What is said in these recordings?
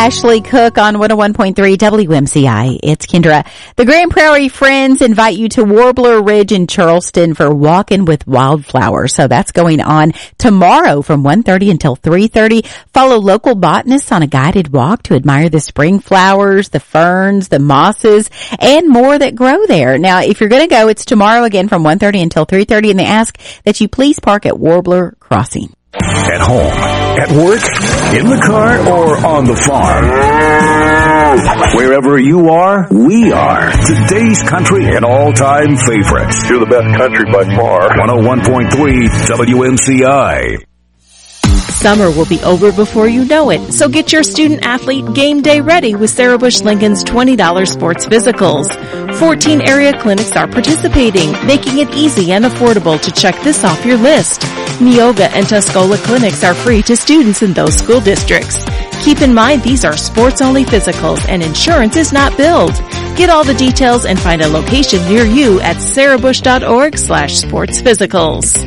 Ashley Cook on 101.3 WMCI. It's Kendra. The Grand Prairie Friends invite you to Warbler Ridge in Charleston for Walking with Wildflowers. So that's going on tomorrow from 1:30 until 3:30. Follow local botanists on a guided walk to admire the spring flowers, the ferns, the mosses, and more that grow there. Now, if you're going to go, it's tomorrow again from 1:30 until 3:30, and they ask that you please park at Warbler Crossing. At home, at work, in the car, or on the farm. Wherever you are, we are. Today's country and all-time favorites. You're the best country by far. 101.3 WMCI. Summer will be over before you know it, so get your student-athlete game day ready with Sarah Bush Lincoln's $20 sports physicals. 14 area clinics are participating, making it easy and affordable to check this off your list. Neoga and Tuscola clinics are free to students in those school districts. Keep in mind these are sports-only physicals and insurance is not billed. Get all the details and find a location near you at sarahbush.org/sportsphysicals.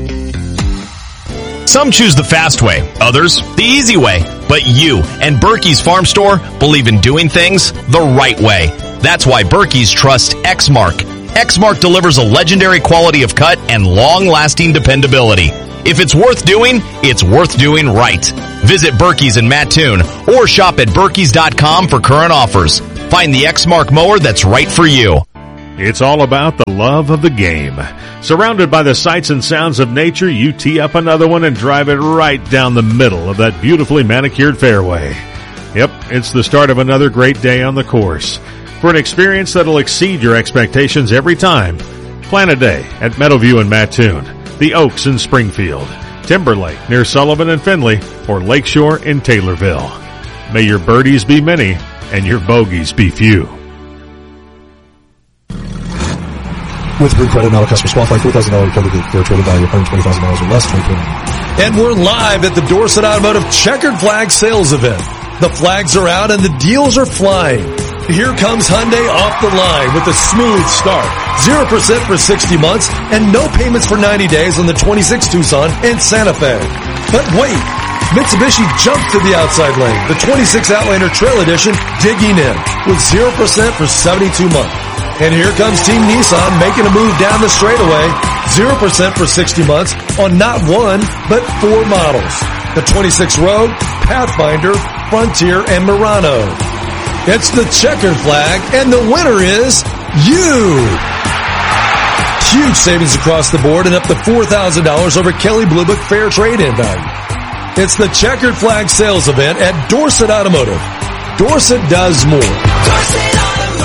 Some choose the fast way, others the easy way. But you and Berkey's Farm Store believe in doing things the right way. That's why Berkey's trusts Exmark. Exmark delivers a legendary quality of cut and long-lasting dependability. If it's worth doing, it's worth doing right. Visit Berkey's in Mattoon or shop at Berkeys.com for current offers. Find the Exmark mower that's right for you. It's all about the love of the game. Surrounded by the sights and sounds of nature, you tee up another one and drive it right down the middle of that beautifully manicured fairway. Yep, it's the start of another great day on the course. For an experience that'll exceed your expectations every time, plan a day at Meadowview in Mattoon, the Oaks in Springfield, Timberlake near Sullivan and Findlay, or Lakeshore in Taylorville. May your birdies be many and your bogeys be few. With Root Credit, not a customer qualified, $4,000 credit for trading value of $120,000 or less. And we're live at the Dorset Automotive Checkered Flag Sales Event. The flags are out and the deals are flying. Here comes Hyundai off the line with a smooth start. 0% for 60 months and no payments for 90 days on the 26 Tucson and Santa Fe. But wait, Mitsubishi jumped to the outside lane. The 26 Outlander Trail Edition digging in with 0% for 72 months. And here comes Team Nissan making a move down the straightaway. 0% for 60 months on not one, but 4 models. The 26 Rogue, Pathfinder, Frontier, and Murano. It's the checkered flag, and the winner is you! Huge savings across the board and up to $4,000 over Kelley Blue Book fair trade-in value. It's the Checkered Flag Sales Event at Dorset Automotive. Dorset does more. Dorset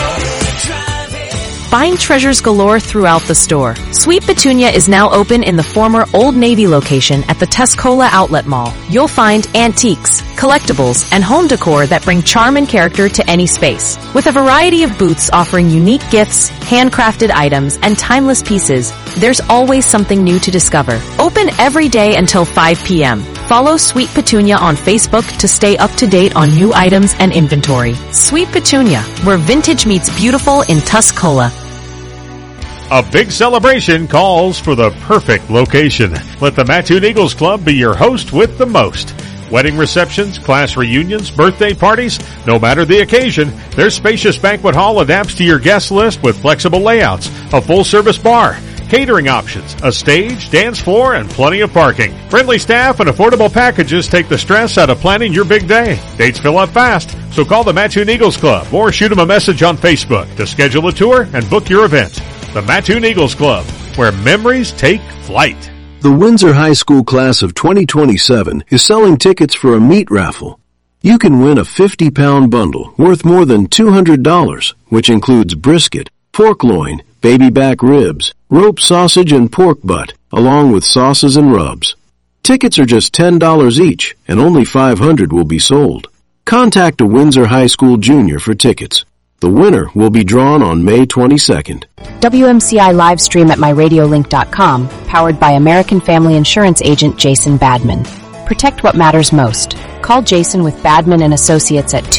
Find treasures galore throughout the store. Sweet Petunia is now open in the former Old Navy location at the Tuscola Outlet Mall. You'll find antiques, collectibles, and home decor that bring charm and character to any space. With a variety of booths offering unique gifts, handcrafted items, and timeless pieces, there's always something new to discover. Open every day until 5 p.m. Follow Sweet Petunia on Facebook to stay up to date on new items and inventory. Sweet Petunia, where vintage meets beautiful in Tuscola. A big celebration calls for the perfect location. Let the Mattoon Eagles Club be your host with the most. Wedding receptions, class reunions, birthday parties, no matter the occasion, their spacious banquet hall adapts to your guest list with flexible layouts, a full-service bar, catering options, a stage, dance floor, and plenty of parking. Friendly staff and affordable packages take the stress out of planning your big day. Dates fill up fast, so call the Mattoon Eagles Club or shoot them a message on Facebook to schedule a tour and book your event. The Mattoon Eagles Club, where memories take flight. The Windsor High School class of 2027 is selling tickets for a meat raffle. You can win a 50-pound bundle worth more than $200, which includes brisket, pork loin, baby back ribs, rope sausage, and pork butt, along with sauces and rubs. Tickets are just $10 each, and only 500 will be sold. Contact a Windsor High School junior for tickets. The winner will be drawn on May 22nd. WMCI live stream at myradiolink.com, powered by American Family Insurance agent Jason Badman. Protect what matters most. Call Jason with Badman and Associates at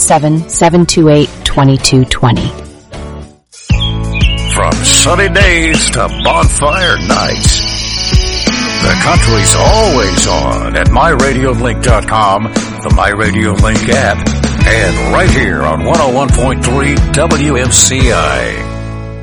217-728-2220. From sunny days to bonfire nights, The country's always on at MyRadioLink.com, the MyRadioLink app, and right here on 101.3 WMCI.